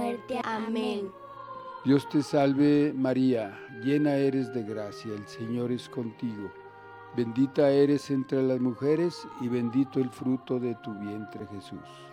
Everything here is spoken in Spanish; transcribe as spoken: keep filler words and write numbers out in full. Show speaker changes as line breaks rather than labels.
muerte. Amén.
Dios te salve María, llena eres de gracia, el Señor es contigo. Bendita eres entre las mujeres y bendito el fruto de tu vientre Jesús.